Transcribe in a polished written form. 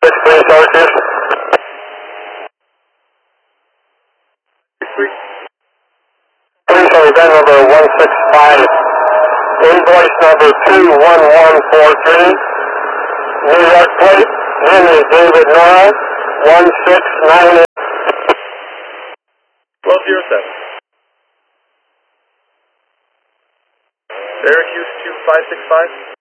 Please, Syracuse. Please, event number 165. Invoice number 21143. New York plate. Name is David Norrell. 1698. 1207. Syracuse 2565.